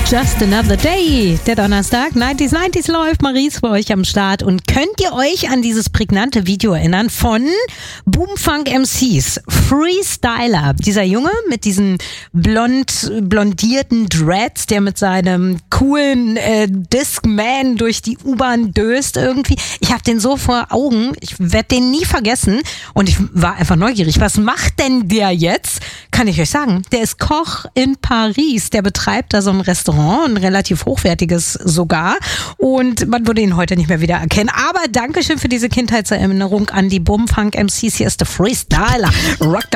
Just Another Day, der Donnerstag, 90s läuft, Maries für euch am Start. Und könnt ihr euch an dieses prägnante Video erinnern von Boomfunk MCs, Freestyler, dieser Junge mit diesen blondierten Dreads, der mit seinem coolen Discman durch die U-Bahn döst irgendwie. Ich habe den so vor Augen, ich werde den nie vergessen und ich war einfach neugierig. Was macht denn der jetzt? Kann ich euch sagen, der ist Koch in Paris, der betreibt da so ein Restaurant, ein relativ hochwertiges sogar, und man würde ihn heute nicht mehr wieder erkennen. Aber Dankeschön für diese Kindheitserinnerung an die Boomfunk MCs. Hier ist der Freestyler. Rock the